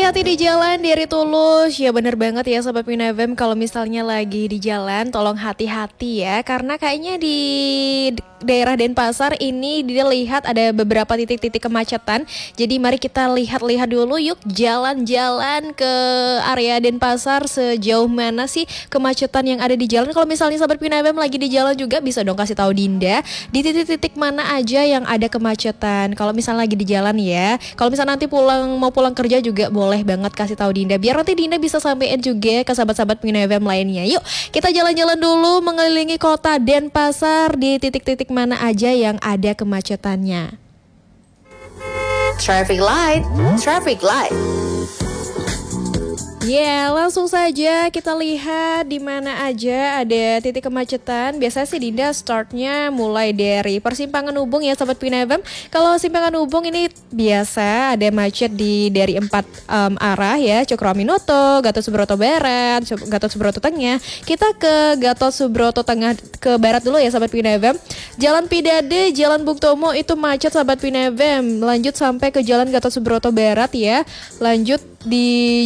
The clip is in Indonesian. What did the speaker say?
hati-hati di jalan dari Tulus. Ya bener banget ya Sobat Pinavem, kalau misalnya lagi di jalan tolong hati-hati ya. Karena kayaknya di daerah Denpasar ini dilihat ada beberapa titik-titik kemacetan. Jadi mari kita lihat-lihat dulu yuk, jalan-jalan ke area Denpasar, sejauh mana sih kemacetan yang ada di jalan. Kalau misalnya Sobat Pinavem lagi di jalan juga bisa dong kasih tahu Dinda di titik-titik mana aja yang ada kemacetan. Kalau misalnya lagi di jalan ya. Kalau misalnya nanti mau pulang kerja juga boleh banget kasih tahu Dinda, biar nanti Dinda bisa sampein juga ke sahabat-sahabat Pinavem lainnya. Yuk kita jalan-jalan dulu mengelilingi kota Denpasar di titik-titik mana aja yang ada kemacetannya. Traffic light, traffic light. Ya, langsung saja kita lihat di mana aja ada titik kemacetan. Biasanya sih Dinda startnya mulai dari persimpangan Ubung ya Sobat Pinavem. Kalau simpangan Ubung ini biasa ada macet dari 4 arah ya, Cokroaminoto, Gatot Subroto Barat, Gatot Subroto Tengah. Kita ke Gatot Subroto Tengah ke barat dulu ya Sobat Pinavem. Jalan Pidade, Jalan Bung Tomo itu macet Sobat Pinavem. Lanjut sampai ke Jalan Gatot Subroto Barat ya. Lanjut di